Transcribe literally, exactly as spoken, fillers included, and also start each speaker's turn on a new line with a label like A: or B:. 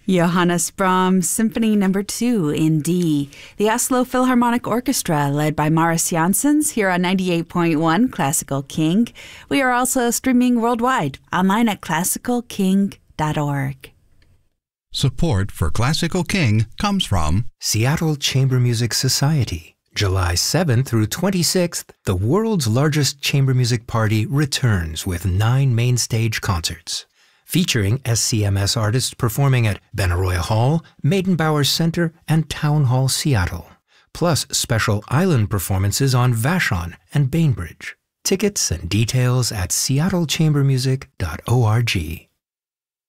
A: Johannes Brahms Symphony Number two in D. The Oslo Philharmonic Orchestra, led by Maris Janssens, here on ninety-eight point one Classical King. We are also streaming worldwide, online at classical king dot org.
B: Support for Classical King comes from
C: Seattle Chamber Music Society. July seventh through twenty-sixth, the world's largest chamber music party returns with nine main stage concerts, featuring S C M S artists performing at Benaroya Hall, Maidenbauer Center, and Town Hall Seattle, plus special island performances on Vashon and Bainbridge. Tickets and details at seattle chamber music dot org.